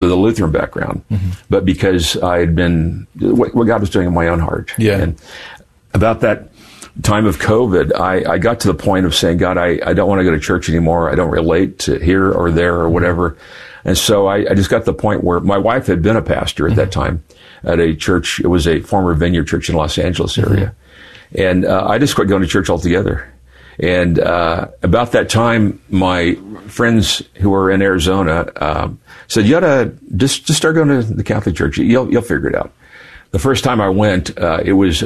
with a Lutheran background, but because I had been, what God was doing in my own heart. Yeah. And about that time of COVID, I got to the point of saying, God, I don't want to go to church anymore. I don't relate to here or there or whatever. And so I just got to the point where my wife had been a pastor at that time at a church. It was a former Vineyard church in Los Angeles area. And I just quit going to church altogether. And about that time, my friends who were in Arizona said, you ought to just start going to the Catholic Church. You'll figure it out. The first time I went, it was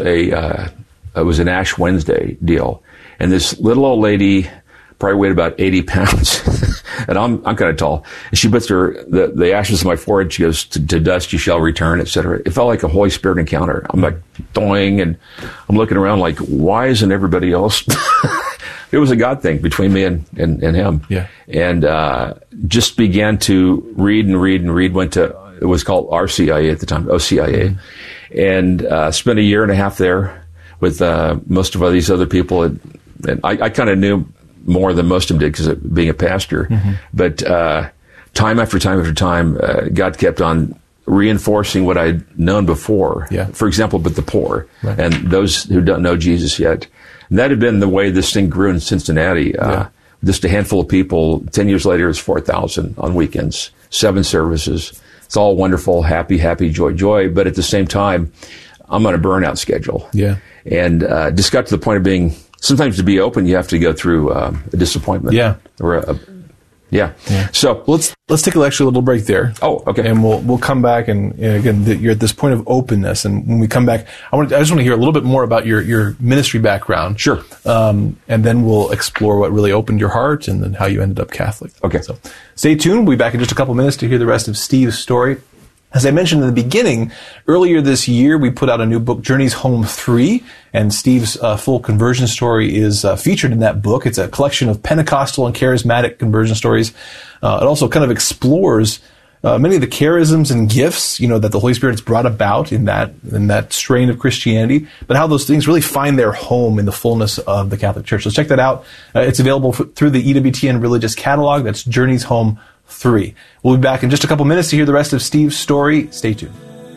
an Ash Wednesday deal. And this little old lady probably weighed about 80 pounds. And I'm kind of tall. And she puts the ashes on my forehead. She goes, to dust you shall return, et cetera. It felt like a Holy Spirit encounter. I'm like, doing, and I'm looking around like, why isn't everybody else? It was a God thing between me and him. Yeah. And just began to read. Went to, it was called RCIA at the time, OCIA. And spent a year and a half there with most of these other people. And I kind of knew more than most of them did because of being a pastor. But time after time after time, God kept on reinforcing what I'd known before. Yeah. For example, with the poor and those who don't know Jesus yet. And that had been the way this thing grew in Cincinnati. Just a handful of people. 10 years later, it's 4,000 on weekends, 7 services. It's all wonderful, happy, joy. But at the same time, I'm on a burnout schedule. Yeah. And just got to the point of being, sometimes to be open, you have to go through a disappointment. Yeah. Or yeah. So let's take a little break there. Oh, okay. And we'll come back, and again, you're at this point of openness. And when we come back, I just want to hear a little bit more about your ministry background. Sure. And then we'll explore what really opened your heart, and then how you ended up Catholic. Okay. So stay tuned. We'll be back in just a couple minutes to hear the rest of Steve's story. As I mentioned in the beginning, earlier this year, we put out a new book, Journeys Home 3, and Steve's full conversion story is featured in that book. It's a collection of Pentecostal and charismatic conversion stories. It also kind of explores many of the charisms and gifts, that the Holy Spirit has brought about in that strain of Christianity, but how those things really find their home in the fullness of the Catholic Church. So check that out. It's available through the EWTN Religious Catalog. That's Journeys Home 3. We'll be back in just a couple minutes to hear the rest of Steve's story. Stay tuned.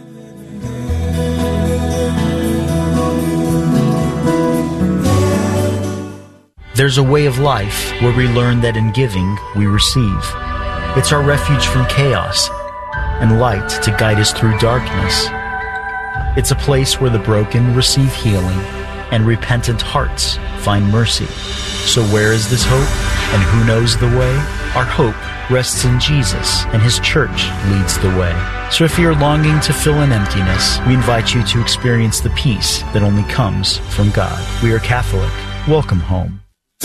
There's a way of life where we learn that in giving, we receive. It's our refuge from chaos and light to guide us through darkness. It's a place where the broken receive healing and repentant hearts find mercy. So where is this hope? And who knows the way? Our hope rests in Jesus, and His church leads the way. So if you're longing to fill an emptiness, we invite you to experience the peace that only comes from God. We are Catholic. Welcome home.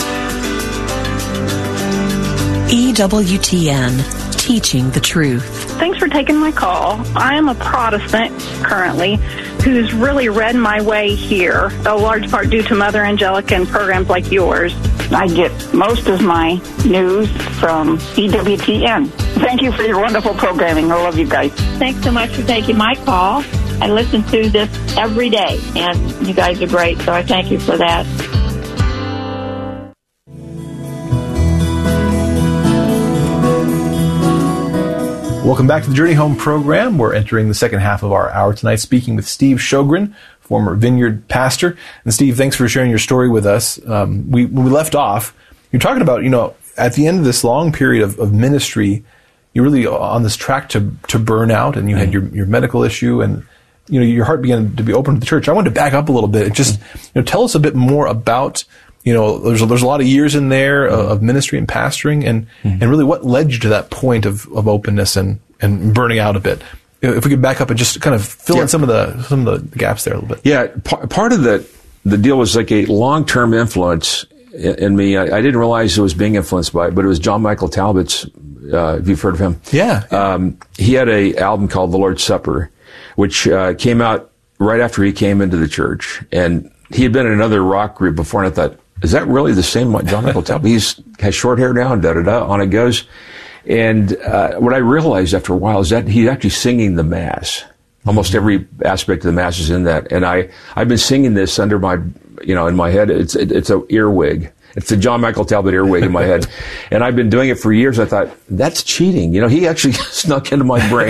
EWTN, teaching the truth. Thanks for taking my call. I am a Protestant currently who's really read my way here, a large part due to Mother Angelica and programs like yours. I get most of my news from EWTN. Thank you for your wonderful programming. I love you guys. Thanks so much for taking my call. I listen to this every day, and you guys are great, so I thank you for that. Welcome back to the Journey Home program. We're entering the second half of our hour tonight, speaking with Steve Sjogren, former Vineyard pastor. And Steve, thanks for sharing your story with us. When we left off, you're talking about, at the end of this long period of ministry, you're really on this track to burn out, and you had your medical issue, and your heart began to be open to the church. I wanted to back up a little bit and just tell us a bit more about there's a lot of years in there of ministry and pastoring, and really what led you to that point of openness and burning out a bit. If we could back up and just kind of fill in some of the gaps there a little bit. Yeah, part of the deal was like a long-term influence in me. I didn't realize it was being influenced by it, but it was John Michael Talbot's. If you've heard of him, he had a album called The Lord's Supper, which came out right after he came into the church, and he had been in another rock group before, and I thought, is that really the same John Michael Talbot? He has short hair now, and on it goes. And what I realized after a while is that he's actually singing the Mass. Almost every aspect of the Mass is in that. And I've been singing this under my, in my head. It's a earwig. It's the John Michael Talbot earwig in my head. And I've been doing it for years. I thought, that's cheating. He actually snuck into my brain.